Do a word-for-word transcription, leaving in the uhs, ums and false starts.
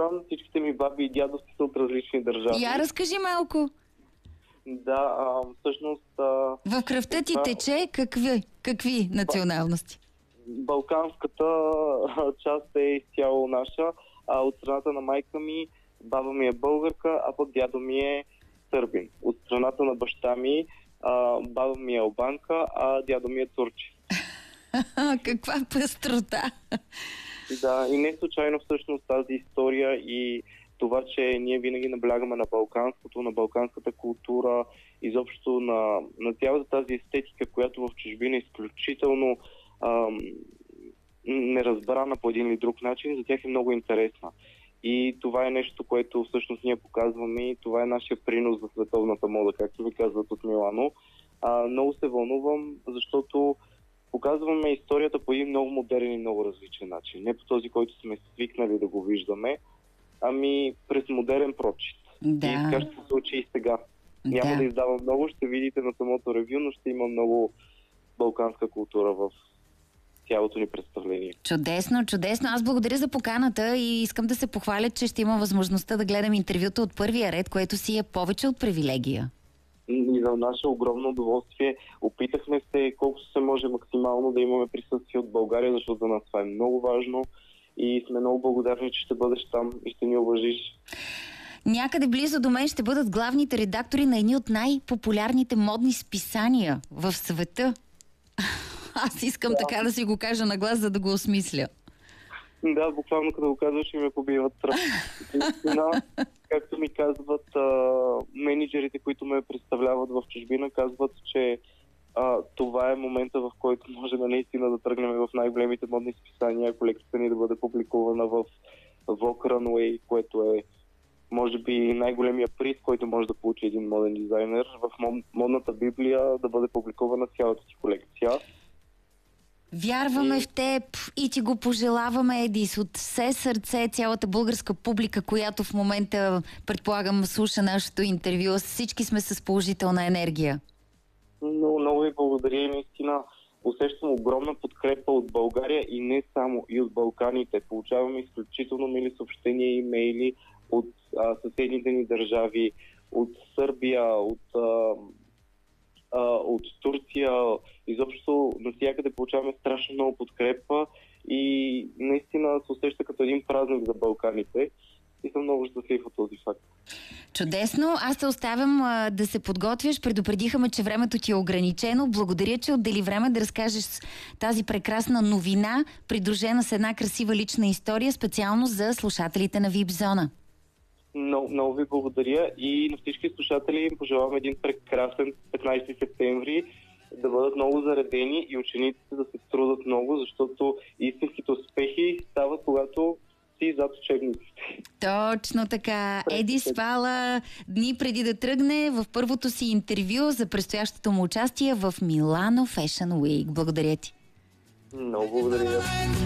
странно, всичките ми баби и дядовци са от различни държави. Я разкажи малко. Да, а, всъщност... А, В кръвта ти това... тече какви, какви националности? Балканската част е изцяло наша, а от страната на майка ми баба ми е българка, а пък дядо ми е сърбин. От страната на баща ми а, баба ми е албанка, а дядо ми е турчи. Каква пъстрота! Да, и не случайно всъщност тази история и това, че ние винаги наблягаме на балканското, на балканската култура, изобщо на, на цялата тази естетика, която в чужбина е изключително ам, неразбрана по един или друг начин, за тях е много интересна. И това е нещо, което всъщност ние показваме и това е нашия принос за световната мода, както ви казват от Милано. А, много се вълнувам, защото показваме историята по един много модерен и много различен начин. Не по този, който сме свикнали да го виждаме, ами през модерен прочит. Да. И така ще се случи и сега. Няма Да. да издавам много, ще видите на самото ревю, но ще има много балканска култура в цялото ни представление. Чудесно, чудесно. Аз благодаря за поканата и искам да се похваля, че ще имам възможността да гледам интервюта от първия ред, което си е повече от привилегия. И за наше огромно удоволствие опитахме се колкото се може максимално да имаме присъствие от България, защото за нас това е много важно и сме много благодарни, че ще бъдеш там и ще ни уважиш. Някъде близо до мен ще бъдат главните редактори на едни от най-популярните модни списания в света. Аз искам да. така да си го кажа на глас, за да го осмисля. Да, буквално като го казваш и ме побиват тръп. Истина, както ми казват а, менеджерите, които ме представляват в чужбина, казват, че а, това е момента, в който можем наистина да тръгнем в най-големите модни списания, колекцията ни да бъде публикувана в Vogue Runway, което е може би най-големия приз, който може да получи един моден дизайнер, в модната библия да бъде публикувана цялата си колекция. Вярваме и... в теб и ти го пожелаваме, Едис, от все сърце, цялата българска публика, която в момента, предполагам, слуша нашето интервю. Всички сме с положителна енергия. Много, много ви благодаря и наистина усещам огромна подкрепа от България и не само, и от Балканите. Получаваме изключително мили съобщения и имейли от а, съседните ни държави, от Сърбия, от, а, а, от Турция. Изобщо навсякъде получаваме страшно много подкрепа и наистина се усеща като един празник за Балканите. И съм много щастлив от този факт. Чудесно. Аз те оставям а, да се подготвяш. Предупредиха ме, че времето ти е ограничено. Благодаря, че отдели време да разкажеш тази прекрасна новина, придружена с една красива лична история, специално за слушателите на ви ай пи Зона. Много, много ви благодаря и на всички слушатели им пожелавам един прекрасен петнайсети септември, да бъдат много заредени и учениците да се трудат много, защото истинските успехи стават, когато си зад учебниците. Точно така. Едис Фала дни преди да тръгне в първото си интервю за предстоящото му участие в Милано Fashion Week. Благодаря ти. Много благодаря.